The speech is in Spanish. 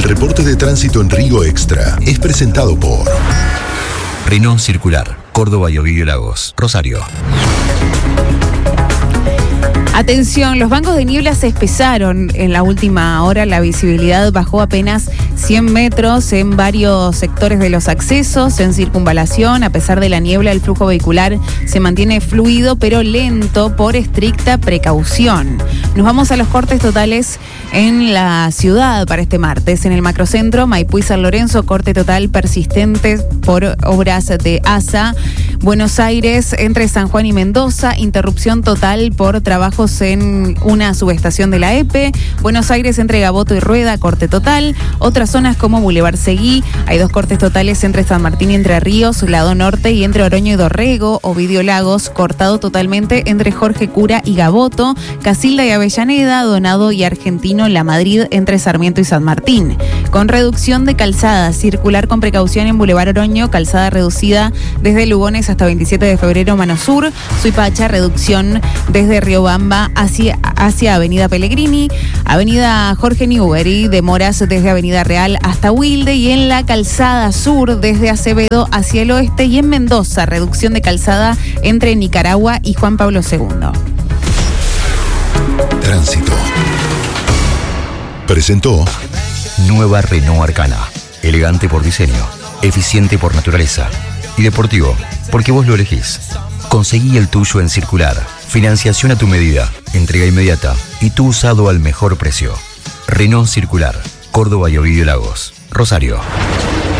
reporte de tránsito en Río Extra es presentado por Renault Circular, Córdoba y Ovidio Lagos, Rosario. Atención, los bancos de niebla se espesaron en la última hora. La visibilidad bajó apenas 100 metros en varios sectores de los accesos, en circunvalación. A pesar de la niebla, el flujo vehicular se mantiene fluido, pero lento por estricta precaución. Nos vamos a los cortes totales en la ciudad para este martes. En el macrocentro, Maipú y San Lorenzo, corte total persistente por obras de ASA. Buenos Aires, entre San Juan y Mendoza, interrupción total por trabajos en una subestación de la EPE. Buenos Aires, entre Gaboto y Rueda, corte total. Otras zonas como Boulevard Seguí, hay 2 cortes totales entre San Martín y Entre Ríos, lado norte, y entre Oroño y Dorrego. Ovidio Lagos, cortado totalmente entre Jorge Cura y Gaboto. Casilda y Avellaneda, Donado y Argentino, La Madrid, entre Sarmiento y San Martín. Con reducción de calzada, circular con precaución en Boulevard Oroño, calzada reducida desde Lugones hasta 27 de febrero, Mano Sur. Suipacha, reducción desde Riobamba hacia Avenida Pellegrini, Avenida Jorge Newbery, demoras desde Avenida Real hasta Wilde, y en la calzada sur desde Acevedo hacia el oeste, y en Mendoza, reducción de calzada entre Nicaragua y Juan Pablo II. Tránsito. Presentó Nueva Renault Arcana. Elegante por diseño, eficiente por naturaleza y deportivo porque vos lo elegís. Conseguí el tuyo en Circular. Financiación a tu medida, entrega inmediata y tu usado al mejor precio. Renault Circular, Córdoba y Ovidio Lagos, Rosario.